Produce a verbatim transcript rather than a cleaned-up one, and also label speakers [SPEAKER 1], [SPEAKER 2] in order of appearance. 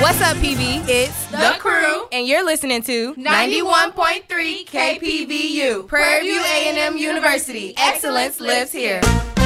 [SPEAKER 1] What's up, P V?
[SPEAKER 2] It's
[SPEAKER 1] The Crew, and you're listening to
[SPEAKER 2] ninety-one point three K P V U, Prairie View A and M University. Excellence lives here.